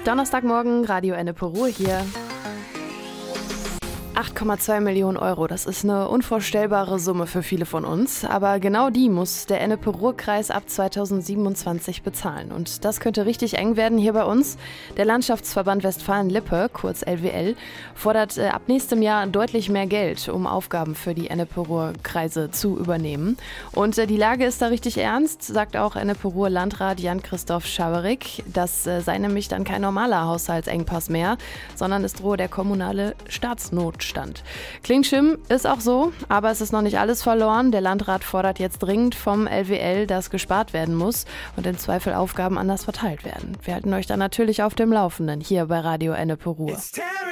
Donnerstagmorgen, Radio Ennepe-Ruhr hier. 8,2 Millionen Euro, das ist eine unvorstellbare Summe für viele von uns. Aber genau die muss der Ennepe-Ruhr-Kreis ab 2027 bezahlen. Und das könnte richtig eng werden hier bei uns. Der Landschaftsverband Westfalen-Lippe, kurz LWL, fordert ab nächstem Jahr deutlich mehr Geld, um Aufgaben für die Ennepe-Ruhr-Kreise zu übernehmen. Und die Lage ist da richtig ernst, sagt auch Ennepe-Ruhr-Landrat Jan-Christoph Schaberik. Das sei nämlich dann kein normaler Haushaltsengpass mehr, sondern es drohe der kommunale Staatsnotstand. Klingt schlimm, ist auch so, aber es ist noch nicht alles verloren. Der Landrat fordert jetzt dringend vom LWL, dass gespart werden muss und im Zweifel Aufgaben anders verteilt werden. Wir halten euch dann natürlich auf dem Laufenden hier bei Radio Ennepe-Ruhr.